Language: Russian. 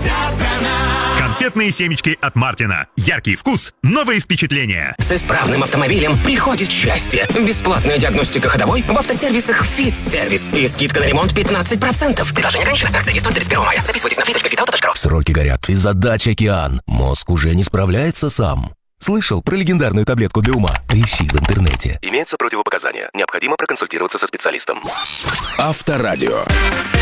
вся страна. Конфетные семечки от Мартина. Яркий вкус, новые впечатления. С исправным автомобилем приходит счастье. Бесплатная диагностика ходовой в автосервисах «Фит-сервис». И скидка на ремонт 15%. Предложение ограничено. Акция действует до 31 мая. Записывайтесь на fit.fitauto.ru. Сроки горят. Из-за дач «Океан». Мозг уже не справляется сам. Слышал про легендарную таблетку для ума? Поищи в интернете. Имеются противопоказания. Необходимо проконсультироваться со специалистом. Авторадио.